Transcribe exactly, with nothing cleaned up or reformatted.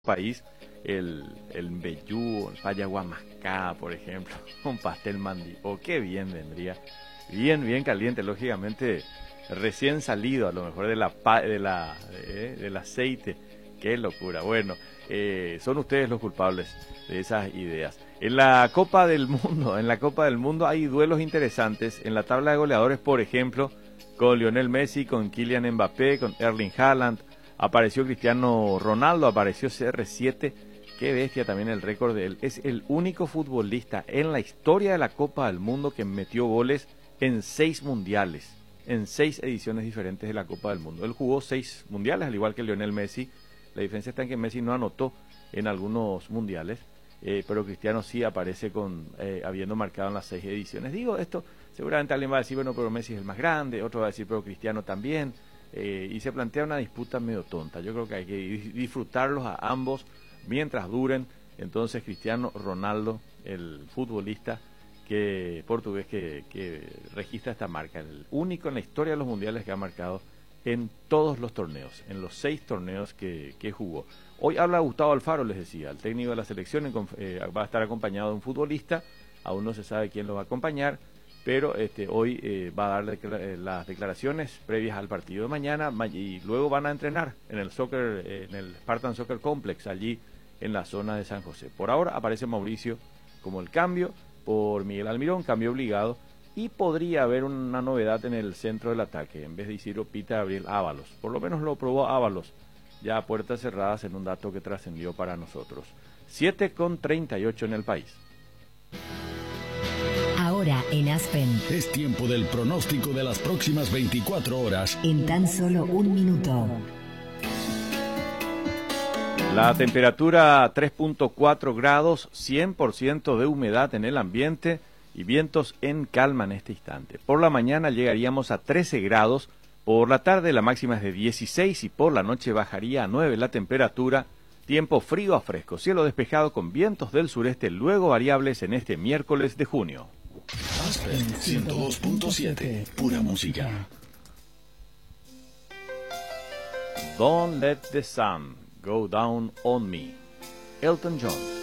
país, el, el mbejú, el payagua mascada, por ejemplo, un pastel mandí, oh, qué bien vendría, bien, bien caliente, lógicamente, recién salido, a lo mejor de la pa- de la eh, del aceite, qué locura. Bueno, eh, son ustedes los culpables de esas ideas. En la Copa del Mundo, en la Copa del Mundo hay duelos interesantes. En la tabla de goleadores, por ejemplo, con Lionel Messi, con Kylian Mbappé, con Erling Haaland, apareció Cristiano Ronaldo, apareció C R siete, qué bestia también el récord de él. Es el único futbolista en la historia de la Copa del Mundo que metió goles en seis mundiales, en seis ediciones diferentes de la Copa del Mundo. Él jugó seis mundiales, al igual que Lionel Messi. La diferencia está en que Messi no anotó en algunos mundiales, eh, pero Cristiano sí aparece con eh, habiendo marcado en las seis ediciones. Digo esto, seguramente alguien va a decir, bueno, pero Messi es el más grande, otro va a decir, pero Cristiano también. Eh, y se plantea una disputa medio tonta. Yo creo que hay que disfrutarlos a ambos mientras duren. Entonces Cristiano Ronaldo, el futbolista que portugués que, que registra esta marca, el único en la historia de los mundiales que ha marcado en todos los torneos, en los seis torneos que, que jugó. Hoy habla Gustavo Alfaro, les decía, el técnico de la selección, eh, va a estar acompañado de un futbolista, aún no se sabe quién lo va a acompañar, pero este, hoy eh, va a dar decla- las declaraciones previas al partido de mañana y luego van a entrenar en el soccer, eh, en el Spartan Soccer Complex, allí en la zona de San José. Por ahora aparece Mauricio como el cambio por Miguel Almirón, cambio obligado, y podría haber una novedad en el centro del ataque. En vez de Isidro Pita, Gabriel Ábalos. Por lo menos lo probó Ábalos, ya a puertas cerradas, en un dato que trascendió para nosotros. siete con treinta y ocho en el país. Ahora en Aspen. Es tiempo del pronóstico de las próximas veinticuatro horas. En tan solo un minuto. La temperatura tres punto cuatro grados, cien por ciento de humedad en el ambiente y vientos en calma en este instante. Por la mañana llegaríamos a trece grados, por la tarde la máxima es de dieciséis y por la noche bajaría a nueve la temperatura. Tiempo frío a fresco, cielo despejado con vientos del sureste, luego variables en este miércoles de junio. Aspen ciento dos punto siete, pura música. Don't let the sun go down on me. Elton John.